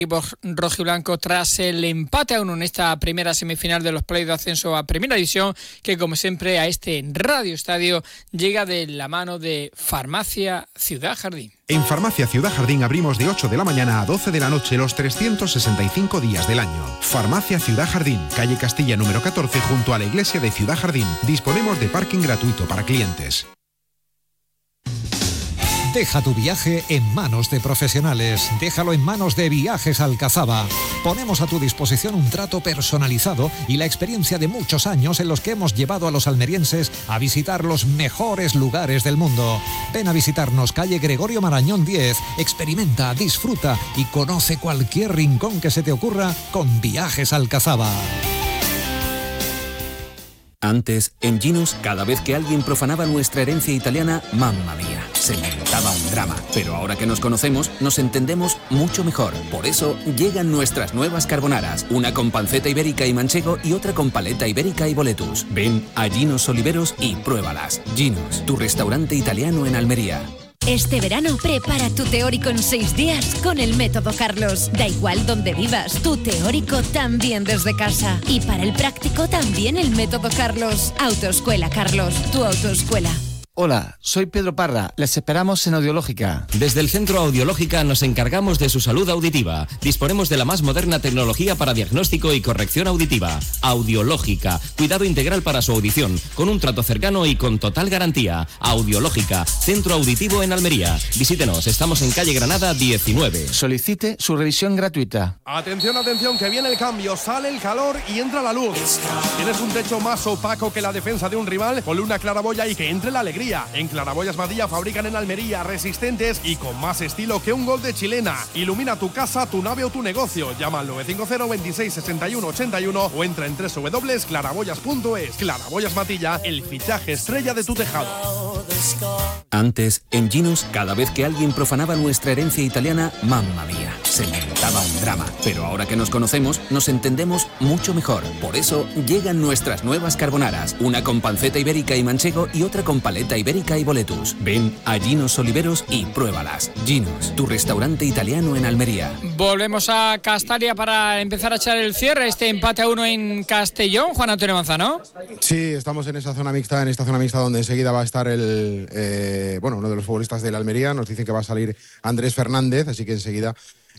Equipo rojiblanco tras el empate a 1 en esta primera semifinal de los playoffs de ascenso a Primera División, que como siempre a este Radio Estadio llega de la mano de Farmacia Ciudad Jardín. En Farmacia Ciudad Jardín abrimos de 8 de la mañana a 12 de la noche los 365 días del año. Farmacia Ciudad Jardín, calle Castilla número 14 junto a la iglesia de Ciudad Jardín. Disponemos de parking gratuito para clientes. Deja tu viaje en manos de profesionales. Déjalo en manos de Viajes Alcazaba. Ponemos a tu disposición un trato personalizado y la experiencia de muchos años en los que hemos llevado a los almerienses a visitar los mejores lugares del mundo. Ven a visitarnos calle Gregorio Marañón 10. Experimenta, disfruta y conoce cualquier rincón que se te ocurra con Viajes Alcazaba. Antes, en Ginos, cada vez que alguien profanaba nuestra herencia italiana, mamma mía, se montaba un drama. Pero ahora que nos conocemos, nos entendemos mucho mejor. Por eso, llegan nuestras nuevas carbonaras. Una con panceta ibérica y manchego y otra con paleta ibérica y boletus. Ven a Ginos Oliveros y pruébalas. Ginos, tu restaurante italiano en Almería. Este verano prepara tu teórico en 6 días con el método Carlos. Da igual donde vivas, tu teórico también desde casa. Y para el práctico también el método Carlos. Autoescuela Carlos, tu autoescuela. Hola, soy Pedro Parra. Les esperamos en Audiológica. Desde el Centro Audiológica nos encargamos de su salud auditiva. Disponemos de la más moderna tecnología para diagnóstico y corrección auditiva. Audiológica, cuidado integral para su audición, con un trato cercano y con total garantía. Audiológica, Centro Auditivo en Almería. Visítenos, estamos en calle Granada 19. Solicite su revisión gratuita. Atención, atención, que viene el cambio, sale el calor y entra la luz. ¿Tienes un techo más opaco que la defensa de un rival? Ponle una claraboya y que entre la alegría. En Claraboyas Matilla fabrican en Almería, resistentes y con más estilo que un gol de chilena. Ilumina tu casa, tu nave o tu negocio. Llama al 950 26 61 81 o entra en www.claraboyas.es. Claraboyas Matilla, el fichaje estrella de tu tejado. Antes, en Ginos, cada vez que alguien profanaba nuestra herencia italiana, mamma mía, se montaba un drama. Pero ahora que nos conocemos, nos entendemos mucho mejor. Por eso, llegan nuestras nuevas carbonaras. Una con panceta ibérica y manchego y otra con paleta ibérica y boletus. Ven a Ginos Oliveros y pruébalas. Ginos, tu restaurante italiano en Almería. Volvemos a Castalia para empezar a echar el cierre. Este empate a 1 en Castellón. Juan Antonio Manzano. Sí, estamos en esta zona mixta donde enseguida va a estar uno de los futbolistas del Almería. Nos dicen que va a salir Andrés Fernández, así que enseguida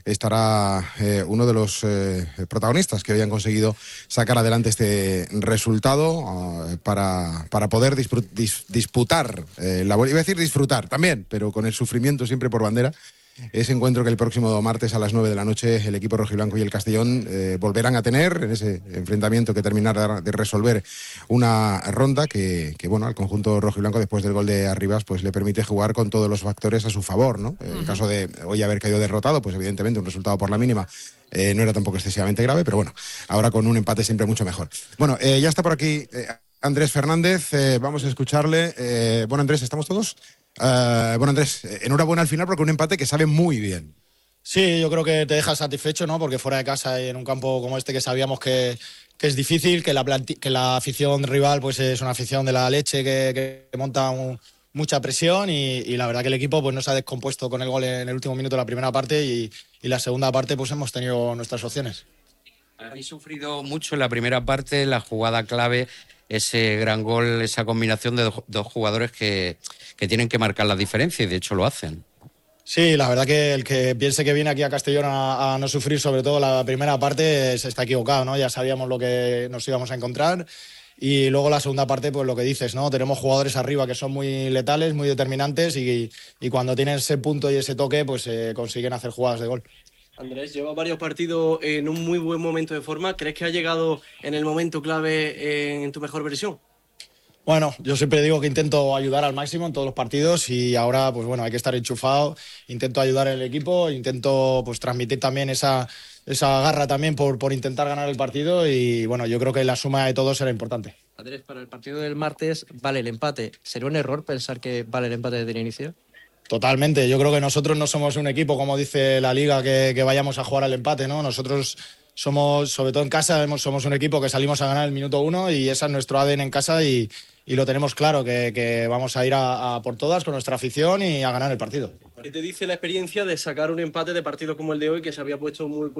estará uno de los protagonistas que hoy han conseguido sacar adelante este resultado para poder disputar, iba a decir disfrutar también, pero con el sufrimiento siempre por bandera, ese encuentro que el próximo martes a las 9 de la noche el equipo rojiblanco y el Castellón volverán a tener en ese enfrentamiento que terminará de resolver una ronda que al conjunto rojiblanco después del gol de Arribas pues le permite jugar con todos los factores a su favor, ¿no? En el caso de hoy haber caído derrotado, pues evidentemente un resultado por la mínima no era tampoco excesivamente grave, pero bueno, ahora con un empate siempre mucho mejor. Bueno, ya está por aquí Andrés Fernández, vamos a escucharle. Bueno, Andrés, ¿estamos todos? Andrés, enhorabuena al final porque un empate que sabe muy bien. Sí, yo creo que te deja satisfecho, ¿no? Porque fuera de casa y en un campo como este que sabíamos que es difícil, que la afición rival pues es una afición de la leche que monta mucha presión y la verdad que el equipo pues no se ha descompuesto con el gol en el último minuto de la primera parte y la segunda parte pues hemos tenido nuestras opciones. Habéis sufrido mucho en la primera parte, la jugada clave, ese gran gol, esa combinación de dos jugadores que tienen que marcar la diferencia y de hecho lo hacen. Sí, la verdad que el que piense que viene aquí a Castellón a no sufrir, sobre todo la primera parte, se está equivocado, ¿no? Ya sabíamos lo que nos íbamos a encontrar y luego la segunda parte, pues lo que dices, ¿no? Tenemos jugadores arriba que son muy letales, muy determinantes y cuando tienen ese punto y ese toque, pues consiguen hacer jugadas de gol. Andrés, lleva varios partidos en un muy buen momento de forma. ¿Crees que ha llegado en el momento clave en tu mejor versión? Bueno, yo siempre digo que intento ayudar al máximo en todos los partidos y ahora, pues bueno, hay que estar enchufado. Intento ayudar al equipo, intento pues transmitir también esa garra también por intentar ganar el partido y bueno, yo creo que la suma de todos será importante. Andrés, para el partido del martes vale el empate. ¿Sería un error pensar que vale el empate desde el inicio? Totalmente, yo creo que nosotros no somos un equipo, como dice la Liga, que vayamos a jugar al empate, ¿no? Nosotros somos, sobre todo en casa, somos un equipo que salimos a ganar el minuto 1 y ese es nuestro ADN en casa y lo tenemos claro, que vamos a ir a por todas con nuestra afición y a ganar el partido. ¿Qué te dice la experiencia de sacar un empate de partidos como el de hoy que se había puesto muy